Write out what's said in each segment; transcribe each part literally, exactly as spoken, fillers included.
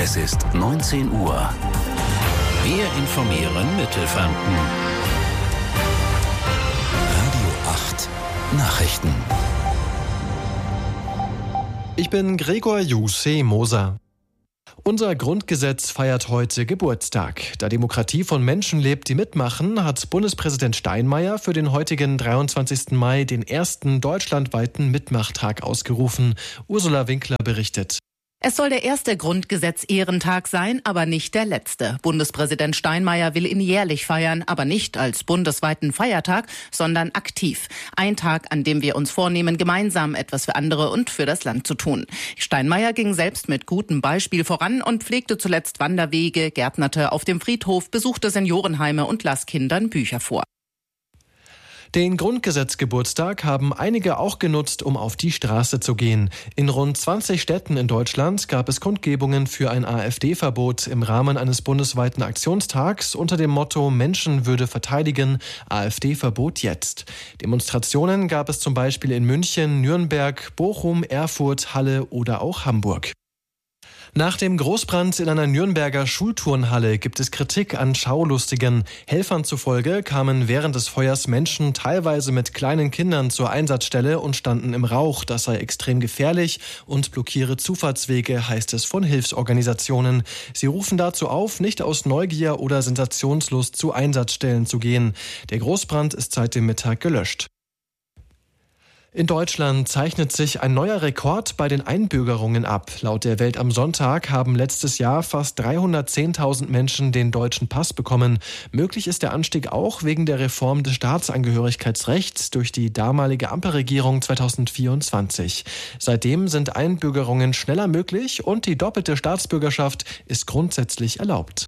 Es ist neunzehn Uhr. Wir informieren Mittelfranken. Radio acht Nachrichten. Ich bin Gregor Jusse-Moser. Unser Grundgesetz feiert heute Geburtstag. Da Demokratie von Menschen lebt, die mitmachen, hat Bundespräsident Steinmeier für den heutigen dreiundzwanzigsten Mai den ersten deutschlandweiten Mitmachtag ausgerufen. Ursula Winkler berichtet. Es soll der erste Grundgesetz-Ehrentag sein, aber nicht der letzte. Bundespräsident Steinmeier will ihn jährlich feiern, aber nicht als bundesweiten Feiertag, sondern aktiv. Ein Tag, an dem wir uns vornehmen, gemeinsam etwas für andere und für das Land zu tun. Steinmeier ging selbst mit gutem Beispiel voran und pflegte zuletzt Wanderwege, gärtnerte auf dem Friedhof, besuchte Seniorenheime und las Kindern Bücher vor. Den Grundgesetzgeburtstag haben einige auch genutzt, um auf die Straße zu gehen. In rund zwanzig Städten in Deutschland gab es Kundgebungen für ein AfD-Verbot im Rahmen eines bundesweiten Aktionstags unter dem Motto Menschenwürde verteidigen, AfD-Verbot jetzt. Demonstrationen gab es zum Beispiel in München, Nürnberg, Bochum, Erfurt, Halle oder auch Hamburg. Nach dem Großbrand in einer Nürnberger Schulturnhalle gibt es Kritik an Schaulustigen. Helfern zufolge kamen während des Feuers Menschen teilweise mit kleinen Kindern zur Einsatzstelle und standen im Rauch. Das sei extrem gefährlich und blockiere Zufahrtswege, heißt es von Hilfsorganisationen. Sie rufen dazu auf, nicht aus Neugier oder Sensationslust zu Einsatzstellen zu gehen. Der Großbrand ist seit dem Mittag gelöscht. In Deutschland zeichnet sich ein neuer Rekord bei den Einbürgerungen ab. Laut der Welt am Sonntag haben letztes Jahr fast dreihundertzehntausend Menschen den deutschen Pass bekommen. Möglich ist der Anstieg auch wegen der Reform des Staatsangehörigkeitsrechts durch die damalige Ampelregierung zweitausendvierundzwanzig. Seitdem sind Einbürgerungen schneller möglich und die doppelte Staatsbürgerschaft ist grundsätzlich erlaubt.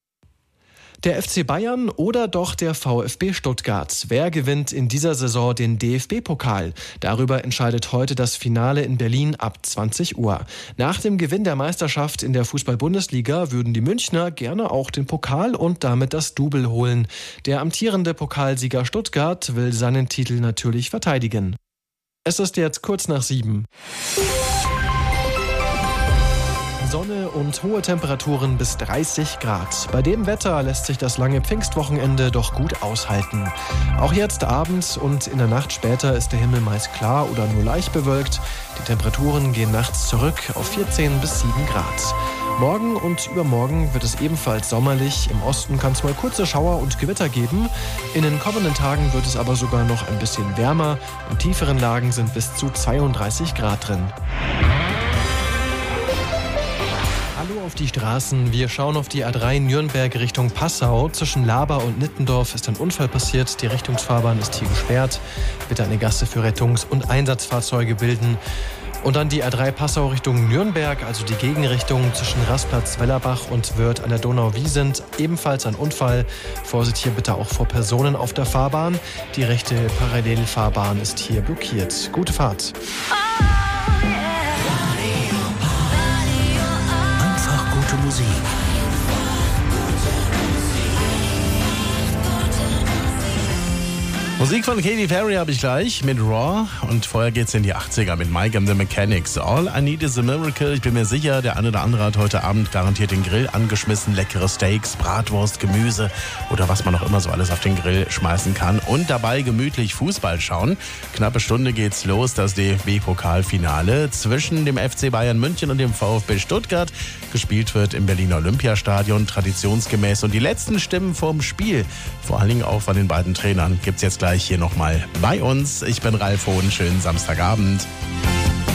Der F C Bayern oder doch der VfB Stuttgart? Wer gewinnt in dieser Saison den D F B-Pokal? Darüber entscheidet heute das Finale in Berlin ab zwanzig Uhr. Nach dem Gewinn der Meisterschaft in der Fußball-Bundesliga würden die Münchner gerne auch den Pokal und damit das Double holen. Der amtierende Pokalsieger Stuttgart will seinen Titel natürlich verteidigen. Es ist jetzt kurz nach sieben. Sonne und hohe Temperaturen bis dreißig Grad. Bei dem Wetter lässt sich das lange Pfingstwochenende doch gut aushalten. Auch jetzt abends und in der Nacht später ist der Himmel meist klar oder nur leicht bewölkt. Die Temperaturen gehen nachts zurück auf vierzehn bis sieben Grad. Morgen und übermorgen wird es ebenfalls sommerlich. Im Osten kann es mal kurze Schauer und Gewitter geben. In den kommenden Tagen wird es aber sogar noch ein bisschen wärmer. In tieferen Lagen sind bis zu zweiunddreißig Grad drin. Hallo auf die Straßen. Wir schauen auf die A drei Nürnberg Richtung Passau. Zwischen Laber und Nittendorf ist ein Unfall passiert. Die Richtungsfahrbahn ist hier gesperrt. Bitte eine Gasse für Rettungs- und Einsatzfahrzeuge bilden. Und dann die A drei Passau Richtung Nürnberg, also die Gegenrichtung zwischen Rastplatz Wellerbach und Wörth an der Donau-Wiesent. Ebenfalls ein Unfall. Vorsicht hier bitte auch vor Personen auf der Fahrbahn. Die rechte Parallelfahrbahn ist hier blockiert. Gute Fahrt. Musik. Musik von Katy Perry habe ich gleich mit Raw und vorher geht's in die achtziger mit Mike and the Mechanics. All I Need is a Miracle. Ich bin mir sicher, der eine oder andere hat heute Abend garantiert den Grill angeschmissen. Leckere Steaks, Bratwurst, Gemüse oder was man auch immer so alles auf den Grill schmeißen kann. Und dabei gemütlich Fußball schauen. Knappe Stunde geht's los, das D F B-Pokalfinale zwischen dem F C Bayern München und dem VfB Stuttgart. Gespielt wird im Berliner Olympiastadion traditionsgemäß. Und die letzten Stimmen vorm Spiel, vor allen Dingen auch von den beiden Trainern, gibt's jetzt gleich hier nochmal bei uns. Ich bin Ralf Hohn, schönen Samstagabend.